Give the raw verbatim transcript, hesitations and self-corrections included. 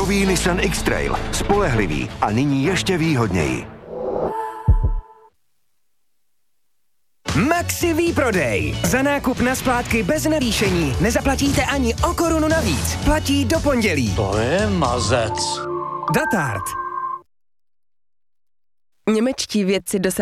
Nový Nissan X-Trail. Spolehlivý a nyní ještě výhodněji. Maxi výprodej. Za nákup na splátky bez navýšení nezaplatíte ani o korunu navíc. Platí do pondělí. To je mazec. Datard. Němečtí vědci dosáhli